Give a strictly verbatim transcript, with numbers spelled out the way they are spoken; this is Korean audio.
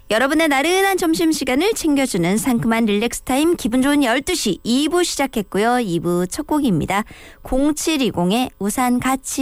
여러분의 나른한 점심시간을 챙겨주는 상큼한 릴렉스 타임 기분 좋은 열두 시 이 부 시작했고요. 이 부 첫 곡입니다. 공칠이공의 우산 같이